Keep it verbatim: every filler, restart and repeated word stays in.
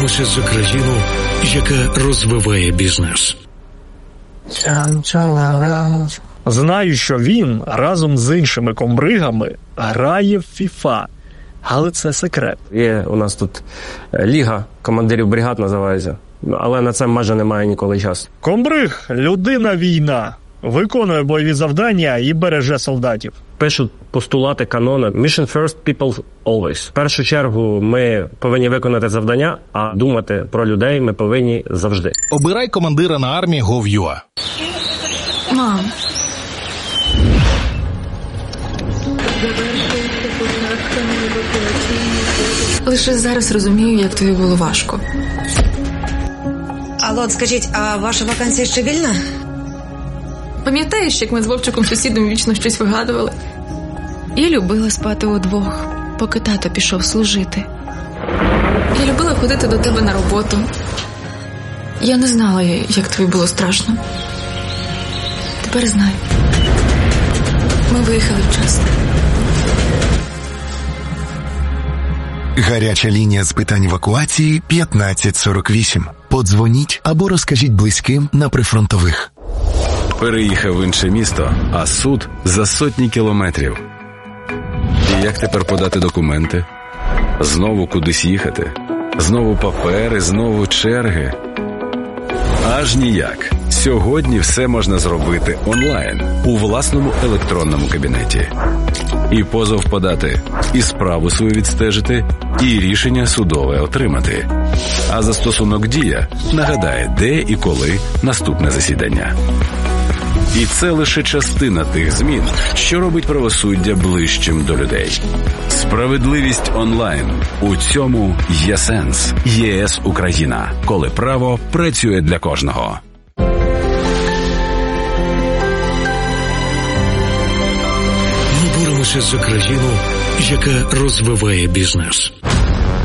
боремося за країну, яка розвиває бізнес. Знаю, що він разом з іншими комбригами грає в фіфа, але це секрет. Є у нас тут ліга командирів бригад називається, але на це майже немає ніколи часу. Комбриг – людина-війна, виконує бойові завдання і береже солдатів. Пишуть постулати канони «Mission first, people always». В першу чергу ми повинні виконати завдання, а думати про людей ми повинні завжди. Обирай командира на армії точка гов точка ю а. Мам. Лише зараз розумію, як тобі було важко. Алло, скажіть, а ваша вакансія ще вільна? Пам'ятаєш, як ми з Вовчиком сусідом вічно щось вигадували? Я любила спати удвох, поки тато пішов служити. Я любила ходити до тебе на роботу. Я не знала, як тобі було страшно. Тепер знаю. Ми виїхали вчасно. Гаряча лінія з питань евакуації п'ятнадцять сорок вісім. Подзвоніть або розкажіть близьким на прифронтових. Переїхав в інше місто, а суд за сотні кілометрів. І як тепер подати документи? Знову кудись їхати? Знову папери, знову черги? Аж ніяк. Сьогодні все можна зробити онлайн, у власному електронному кабінеті. І позов подати, і справу свою відстежити, і рішення судове отримати. А застосунок «Дія» нагадає, де і коли наступне засідання. І це лише частина тих змін, що робить правосуддя ближчим до людей. Справедливість онлайн. У цьому є сенс. ЄС Україна. Коли право працює для кожного. Ми боремося за країну, яка розвиває бізнес.